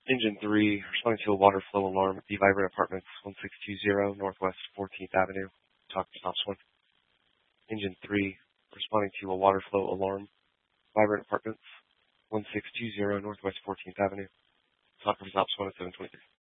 Engine 3, responding to a water flow alarm at the Vibrant Apartments, 1620 Northwest 14th Avenue. Talk to stops 1. Engine 3, responding to a water flow alarm. Vibrant Apartments, 1620 Northwest 14th Avenue. Talk to stops 1 at 723.